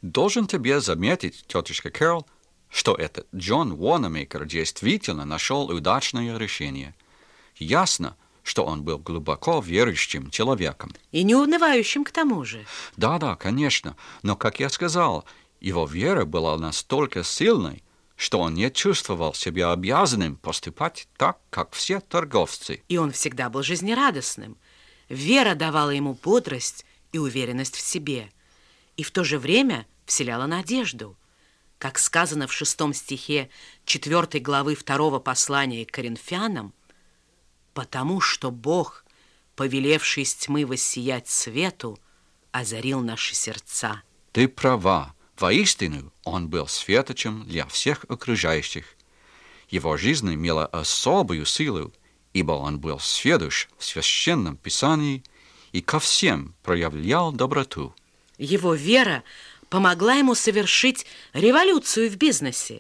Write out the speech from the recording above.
Должен тебе заметить, тетушка Кэрол, что этот Джон Уонамейкер действительно нашел удачное решение. Ясно, что он был глубоко верующим человеком. И неунывающим к тому же. Да, конечно. Но, как я сказал, его вера была настолько сильной, что он не чувствовал себя обязанным поступать так, как все торговцы. И он всегда был жизнерадостным. Вера давала ему бодрость и уверенность в себе. И в то же время вселяла надежду. Как сказано в 6 стихе 4 главы 2 послания к Коринфянам, «Потому что Бог, повелевший из тьмы воссиять свету, озарил наши сердца». Ты права. Воистину, он был светочем для всех окружающих. Его жизнь имела особую силу, ибо он был сведущ в Священном Писании и ко всем проявлял доброту. Его вера помогла ему совершить революцию в бизнесе.